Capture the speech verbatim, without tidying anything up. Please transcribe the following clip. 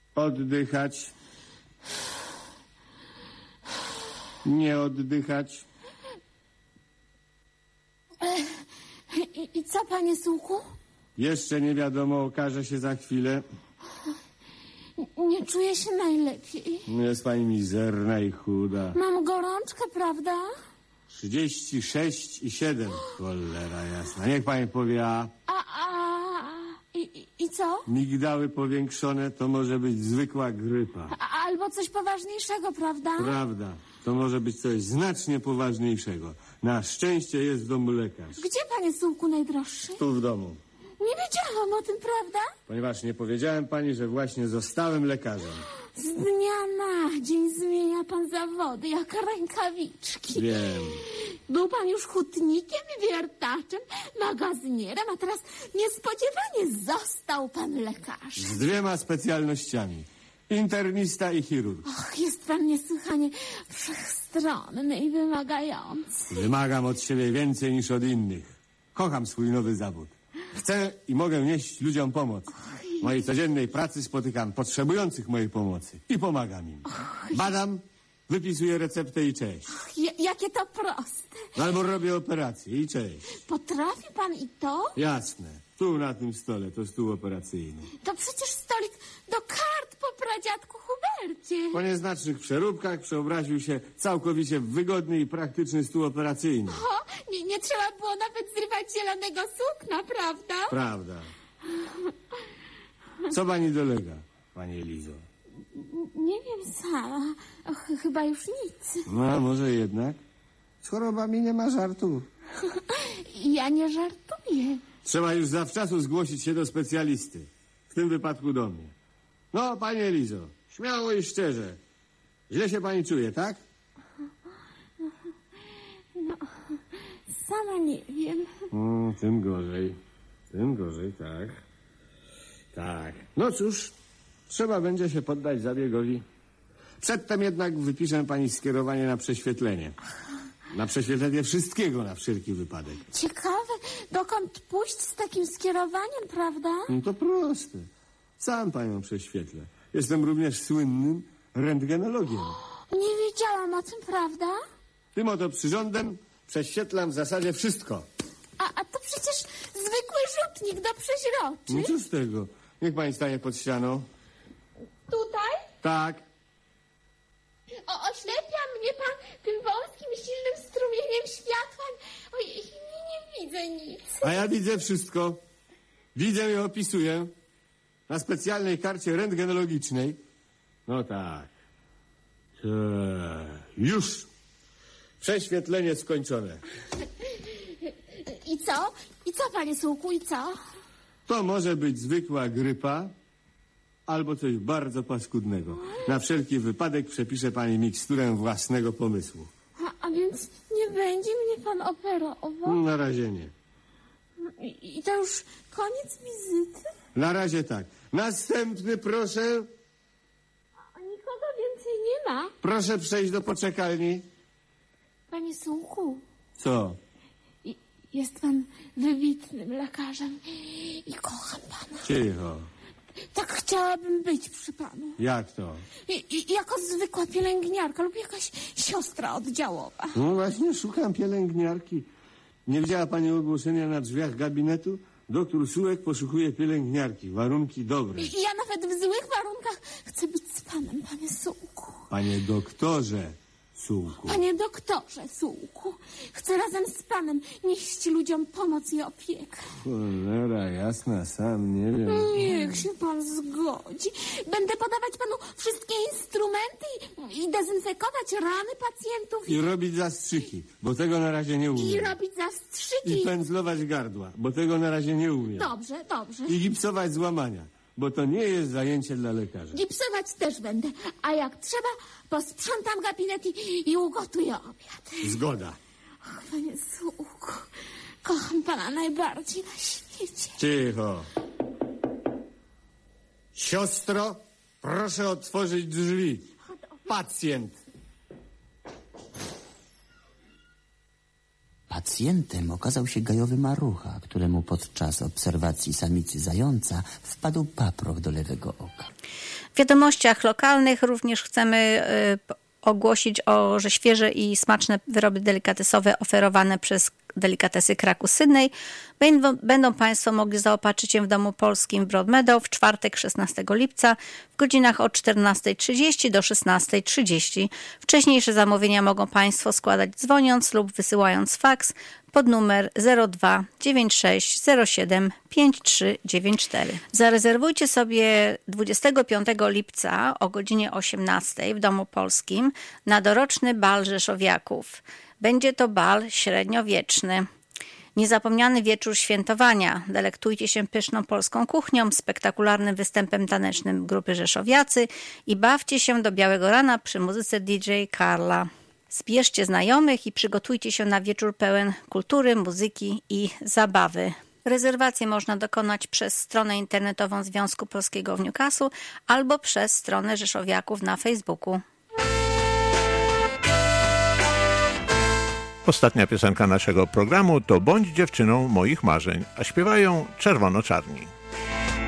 Oddychać. Nie oddychać. I, i co, panie Sułku? Jeszcze nie wiadomo, okaże się za chwilę. Nie czuję się najlepiej. Jest pani mizerna i chuda. Mam gorączkę, prawda? Trzydzieści sześć i siedem. Cholera jasna. Niech pani powie a. A, a, i, i, i co? Migdały powiększone to może być zwykła grypa. A, albo coś poważniejszego, prawda? Prawda. To może być coś znacznie poważniejszego. Na szczęście jest w domu lekarz. Gdzie, panie Sułku, najdroższy? Tu w domu. Nie wiedziałam o tym, prawda? Ponieważ nie powiedziałem pani, że właśnie zostałem lekarzem. Z dnia na dzień zmienia pan zawody, jak rękawiczki. Wiem. Był pan już hutnikiem, wiertaczem, magazynierem, a teraz niespodziewanie został pan lekarzem. Z dwiema specjalnościami. Internista i chirurg. Och, jest pan niesłychanie wszechstronny i wymagający. Wymagam od siebie więcej niż od innych. Kocham swój nowy zawód. Chcę i mogę nieść ludziom pomoc. W mojej codziennej pracy spotykam potrzebujących mojej pomocy i pomagam im. Badam, wypisuję receptę i cześć. J- jakie to proste. Albo robię operację i cześć. Potrafi pan i to? Jasne. Tu na tym stole to stół operacyjny. To przecież stolik do kart po pradziadku Hubercie. Po nieznacznych przeróbkach przeobraził się całkowicie w wygodny i praktyczny stół operacyjny. O, nie, nie trzeba było nawet zrywać zielonego sukna, prawda? Prawda. Co pani dolega, pani Elizo? Nie wiem sama. Och, chyba już nic. No, a może jednak? Z chorobami nie ma żartów. Ja nie żartuję. Trzeba już zawczasu zgłosić się do specjalisty. W tym wypadku do mnie. No, pani Elizo, śmiało i szczerze. Źle się pani czuje, tak? No, sama nie wiem. Mm, tym gorzej. Tym gorzej, tak. Tak. No cóż, trzeba będzie się poddać zabiegowi. Przedtem jednak wypiszę pani skierowanie na prześwietlenie. Na prześwietlenie wszystkiego na wszelki wypadek. Ciekawe, dokąd pójść z takim skierowaniem, prawda? No to proste. Sam panią prześwietlę. Jestem również słynnym rentgenologiem. Nie wiedziałam o tym, prawda? Tym oto przyrządem prześwietlam w zasadzie wszystko. A, a to przecież zwykły rzutnik do przeźroczy. No co z tego? Niech pani stanie pod ścianą. Tutaj? Tak. O, oślepia mnie pan tym wąskim, silnym strumieniem światła. Oj, nie, nie widzę nic. A ja widzę wszystko. Widzę i opisuję. Na specjalnej karcie rentgenologicznej. No tak. Eee, już. Prześwietlenie skończone. I co? I co, panie Sułku, i co? To może być zwykła grypa albo coś bardzo paskudnego. Na wszelki wypadek przepisze pani miksturę własnego pomysłu. A, a więc nie będzie mnie pan operował? Na razie nie. I, I to już koniec wizyty? Na razie tak. Następny proszę. A nikogo więcej nie ma? Proszę przejść do poczekalni. Panie Sułku, Co? i- jest pan wybitnym lekarzem i kocham pana. Cicho. Tak chciałabym być przy panu. Jak to? I, i, jako zwykła pielęgniarka lub jakaś siostra oddziałowa. No właśnie, szukam pielęgniarki. Nie widziała pani ogłoszenia na drzwiach gabinetu? Doktor Sułek poszukuje pielęgniarki. Warunki dobre. I, I ja nawet w złych warunkach chcę być z panem, panie Sułku. Panie doktorze Sułku. Panie doktorze Sułku, chcę razem z panem nieść ludziom pomoc i opiekę. Cholera jasna, sam nie wiem. Niech się pan zgodzi. Będę podawać panu wszystkie instrumenty i, i dezynfekować rany pacjentów. I robić zastrzyki, bo tego na razie nie I umiem. robić zastrzyki. I pędzlować gardła, bo tego na razie nie umiem. Dobrze, dobrze. I gipsować złamania, bo to nie jest zajęcie dla lekarza. Gipsować też będę. A jak trzeba, posprzątam gabinet i, i ugotuję obiad. Zgoda. Och, panie Sułku, kocham pana najbardziej na świecie. Cicho. Siostro, proszę otworzyć drzwi. Pacjent. Pacjentem okazał się gajowy marucha, któremu podczas obserwacji samicy zająca wpadł paproch do lewego oka. wiadomościach lokalnych również chcemy y, ogłosić, o, że świeże i smaczne wyroby delikatesowe oferowane przez Delikatesy Kraków Sydney będą, będą Państwo mogli zaopatrzyć się w Domu Polskim w Broadmeadow w czwartek szesnastego lipca w godzinach od czternastej trzydzieści do szesnastej trzydzieści. Wcześniejsze zamówienia mogą Państwo składać dzwoniąc lub wysyłając faks pod numer zero dwa dziewięć sześć zero siedem pięć trzy dziewięć cztery. Zarezerwujcie sobie dwudziestego piątego lipca o godzinie osiemnastej w Domu Polskim na doroczny bal rzeszowiaków. Będzie to bal średniowieczny. Niezapomniany wieczór świętowania. Delektujcie się pyszną polską kuchnią, spektakularnym występem tanecznym grupy Rzeszowiacy i bawcie się do białego rana przy muzyce D J Karla. Zbierzcie znajomych i przygotujcie się na wieczór pełen kultury, muzyki i zabawy. Rezerwacje można dokonać przez stronę internetową Związku Polskiego w Newcastle albo przez stronę Rzeszowiaków na Facebooku. Ostatnia piosenka naszego programu to Bądź dziewczyną moich marzeń, a śpiewają Czerwono-Czarni.